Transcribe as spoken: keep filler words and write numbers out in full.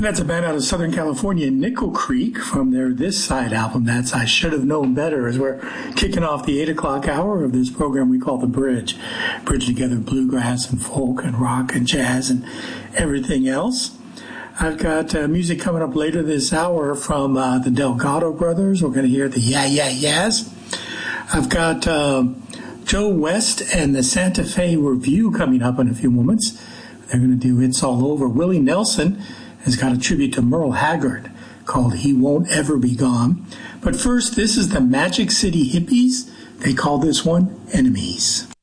That's a band out of Southern California, Nickel Creek, from their This Side album. That's I Should Have Known Better, as we're kicking off the eight o'clock hour of this program we call The Bridge. Bridge together bluegrass and folk and rock and jazz and everything else. I've got uh, music coming up later this hour from uh, the Delgado Brothers. We're going to hear the Yeah Yeah Yeahs. I've got uh, Joe West and the Santa Fe Review coming up in a few moments. They're going to do It's All Over. Willie Nelson has got a tribute to Merle Haggard called He Won't Ever Be Gone. But first, this is the Magic City Hippies. They call this one Enemies.